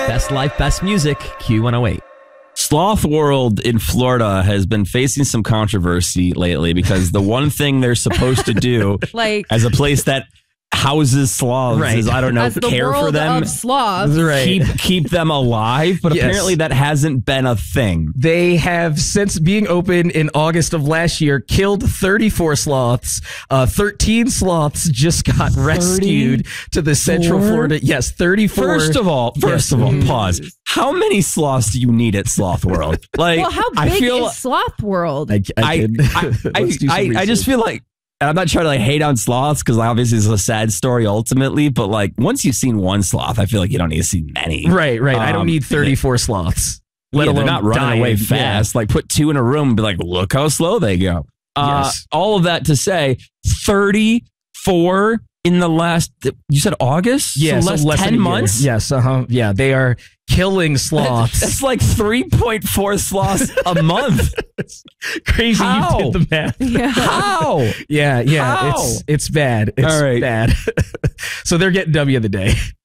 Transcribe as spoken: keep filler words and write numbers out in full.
Best life, best music, Q one oh eight. Sloth World in Florida has been facing some controversy lately because the one thing they're supposed to do like as a place that houses sloths Right. is, I don't know, as the care world for them, of sloths. Right. keep keep them alive. But Yes. apparently that hasn't been a thing. They have, since being open in August of last year, killed thirty-four sloths. Uh, thirteen sloths just got rescued to the Central Florida. Yes, thirty-four. First of all, first Yes. of all, pause. How many sloths do you need at Sloth World? Like, Well, how I big feel, is Sloth World? I, I, I, can- I, I, let's do some I, I just research. feel like, and I'm not trying to like hate on sloths because obviously it's a sad story ultimately, but like once you've seen one sloth, I feel like you don't need to see many. Right, right. I don't Um, need thirty-four sloths. Let Yeah, alone they're not running dying. away Yeah. fast. Like put two in a room and be like, look how slow they go. Uh, Yes. All of that to say, thirty-four in the last, you said August? Yeah, so so less, less than a ten year. months? Yes, uh-huh. Yeah, they are killing sloths. That's like three point four sloths a month. Crazy How? you did the math. Yeah. How? Yeah, yeah, How? it's it's bad. It's All right. bad. So they're getting W of the day.